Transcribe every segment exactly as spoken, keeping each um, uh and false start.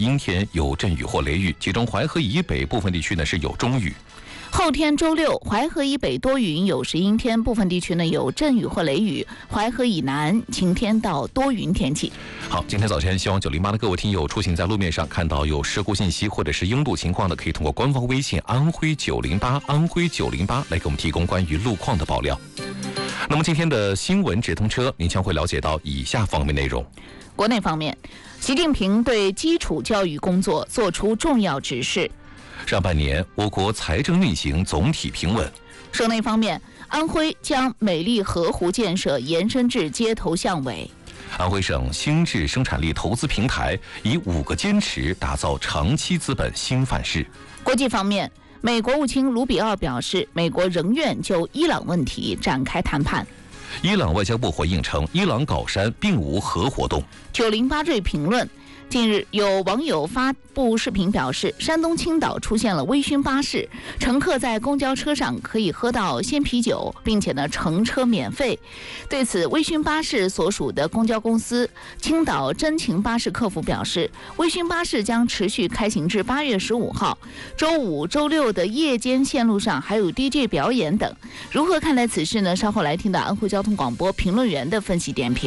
阴天，有阵雨或雷雨，其中淮河以北部分地区呢是有中雨。 后天周六，淮河以北多云，有时阴天，部分地区呢有阵雨或雷雨；淮河以南晴天到多云天气。 好，今天早晨，希望九零八的各位听友出行在路面上看到有事故信息或者是拥堵情况的，可以通过官方微信安徽九零八安徽九零八来给我们提供关于路况的爆料。那么今天的新闻直通车，您将会了解到以下方面内容。 国内方面，习近平对基础教育工作作出重要指示。 上半年，我国财政运行总体平稳。 省内方面，安徽将美丽河湖建设延伸至街头巷尾。 安徽省新质生产力投资平台以五个坚持打造长期资本新范式。 国际方面，美国务卿卢比奥表示，美国仍愿就伊朗问题展开谈判。 伊朗外交部回应称，伊朗搞山并无核活动。 九零八坠评论。近日，有网友发布视频表示，山东青岛出现了微醺巴士，乘客在公交车上可以喝到鲜啤酒，并且呢乘车免费。对此，微醺巴士所属的公交公司青岛真情巴士客服表示，微醺巴士将持续开行至八月十五号，周五、周六的夜间线路上还有 D J 表演等。如何看待此事呢？稍后来听到安徽交通广播评论员的分析点评。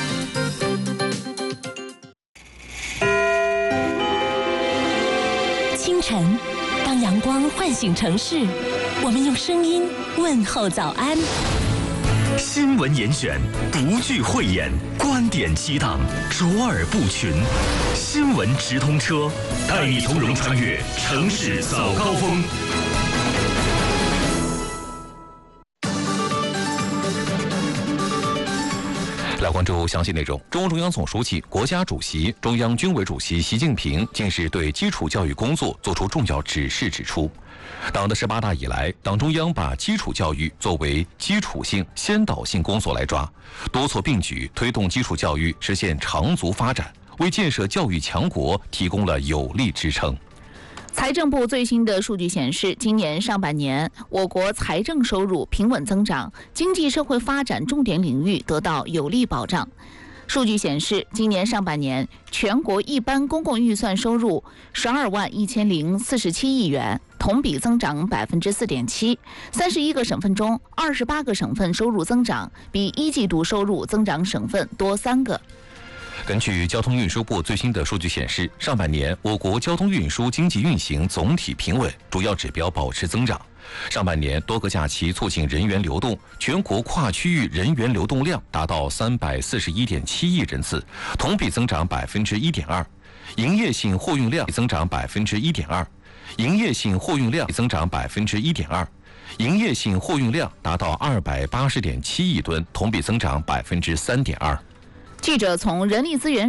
清晨，当阳光唤醒城市，我们用声音问候早安。 新闻严选，独具慧眼，观点激荡，卓尔不群。新闻直通车，带你从容穿越城市早高峰。 来关注详细内容。中共中央总书记、国家主席、中央军委主席习近平近日对基础教育工作作出重要指示，指出，党的十八大以来，党中央把基础教育作为基础性、先导性工作来抓，多措并举，推动基础教育实现长足发展，为建设教育强国提供了有力支撑。 财政部最新的数据显示，今年上半年，我国财政收入平稳增长，经济社会发展重点领域得到有力保障。数据显示，今年上半年，全国一般公共预算收入十二万一千零四十七亿元，同比增长百分之四点七。三十一个省份中，二十八个省份收入增长，比一季度收入增长省份多三个。 根据交通运输部最新的数据显示，上半年我国交通运输经济运行总体平稳，主要指标保持增长。上半年多个假期促进人员流动，全国跨区域人员流动量达到三百四十一点七亿人次，同比增长百分之一点二。营业性货运量增长百分之一点二，营业性货运量增长百分之一点二，营业性货运量达到二百八十点七亿吨，同比增长百分之三点二。 记者从人力资源